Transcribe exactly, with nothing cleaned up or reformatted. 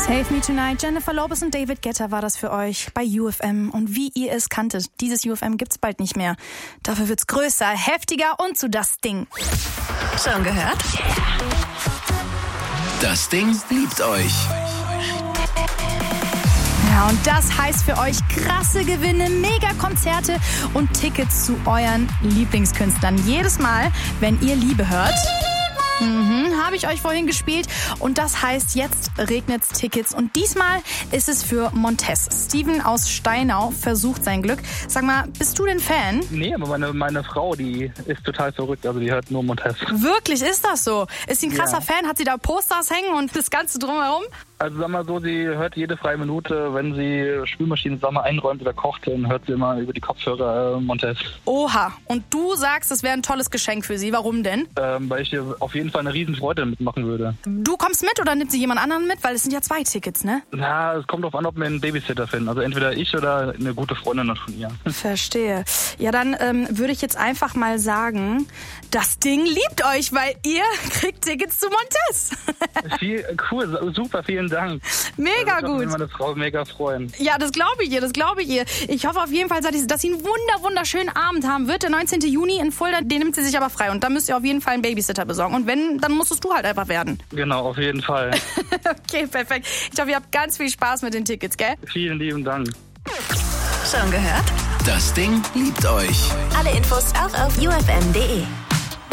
Save Me Tonight, Jennifer Lopez und David Guetta war das für euch bei U F M. Und wie ihr es kanntet, dieses U F M gibt's bald nicht mehr. Dafür wird's größer, heftiger und zu das Ding. Schon gehört? Das Ding liebt euch. Ja, und das heißt für euch krasse Gewinne, Mega-Konzerte und Tickets zu euren Lieblingskünstlern. Jedes Mal, wenn ihr Liebe hört, mhm, habe ich euch vorhin gespielt. Und das heißt, jetzt regnet's Tickets. Und diesmal ist es für Montez. Steven aus Steinau versucht sein Glück. Sag mal, bist du denn Fan? Nee, aber meine, meine Frau, die ist total verrückt. Also die hört nur Montez. Wirklich, ist das so? Ist sie ein krasser Ja. Fan? Hat sie da Posters hängen und das Ganze drumherum? Also sag mal so, sie hört jede freie Minute, wenn sie Spülmaschinen Sommer einräumt oder kocht, dann hört sie immer über die Kopfhörer äh, Montez. Oha. Und du sagst, es wäre ein tolles Geschenk für sie. Warum denn? Ähm, weil ich ihr auf jeden Fall eine riesen Freude mitmachen würde. Du kommst mit oder nimmt sie jemand anderen mit? Weil es sind ja zwei Tickets, ne? Na, es kommt darauf an, ob wir einen Babysitter finden. Also entweder ich oder eine gute Freundin von ihr. Verstehe. Ja, dann ähm, würde ich jetzt einfach mal sagen, das Ding liebt euch, weil ihr kriegt Tickets zu Montez. Viel, cool, super, vielen Dank. Mega Also, gut. Ich würde meine Frau mega freuen. Ja, das glaube ich ihr, das glaube ich ihr. Ich hoffe auf jeden Fall, dass sie einen wunder, wunderschönen Abend haben wird. Der neunzehnten Juni in Fulda, den nimmt sie sich aber frei. Und da müsst ihr auf jeden Fall einen Babysitter besorgen. Und wenn, dann musstest du halt einfach werden. Genau, auf jeden Fall. Okay, perfekt. Ich hoffe, ihr habt ganz viel Spaß mit den Tickets, gell? Vielen lieben Dank. Schon gehört? Das Ding liebt euch. Alle Infos auch auf U F M punkt de.